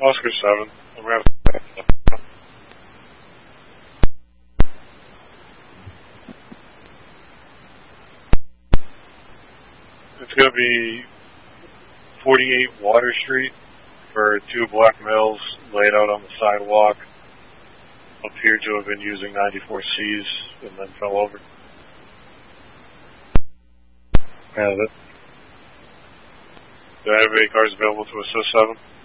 Oscar 7. I'm going to It's going to be 48 Water Street for 2 black males laid out on the sidewalk. Appear to have been using 94Cs and then fell over. Have it. Do I have any cars available to assist 7?